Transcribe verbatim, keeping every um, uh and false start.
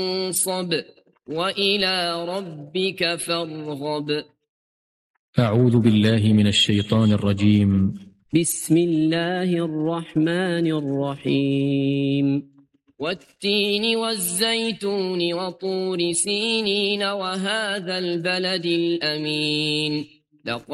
فانصب وإلى ربك فارغب. أعوذ بالله من الشيطان الرجيم. بسم الله الرحمن الرحيم. والتين والزيتون وطور سينين وهذا البلد الأمين.